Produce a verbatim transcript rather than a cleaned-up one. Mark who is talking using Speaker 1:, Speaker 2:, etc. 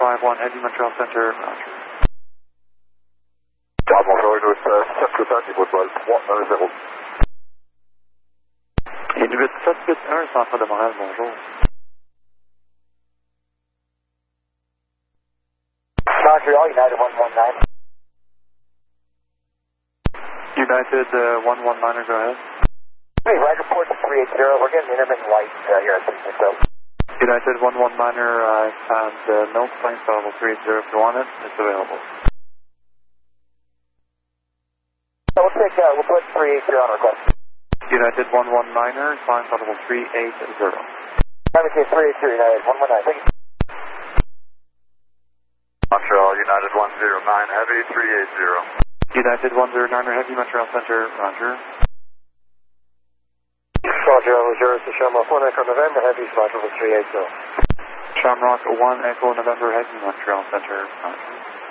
Speaker 1: five one, Heavy Montreal Center, roger.
Speaker 2: Ah, bonjour, Inuit sept huit un, niveau de vol trois un zéro.
Speaker 1: Inuit sept huit un, Centre de Montréal, bonjour.
Speaker 2: Montreal, United one one nine.
Speaker 1: United uh, one one niner, go ahead.
Speaker 2: Hey, Roger, port three eight zero. We're getting intermittent light uh, here at sixteen so.
Speaker 1: United one one niner, I found uh, no plane available three eight zero if you want it, it's available.
Speaker 2: So we'll take, uh, we'll put three eight zero on request.
Speaker 1: United one one niner, flight available three eight zero.
Speaker 2: Let me say three eight zero, United one one nine, thank you. Montreal, United one zero nine, Heavy three eight zero.
Speaker 1: United one zero niner, Heavy Montreal Center, roger.
Speaker 2: Montreal, zero to Shamrock one Echo November, Heavy, flight level three eight zero.
Speaker 1: Shamrock one Echo November, Heavy Montreal Center, roger.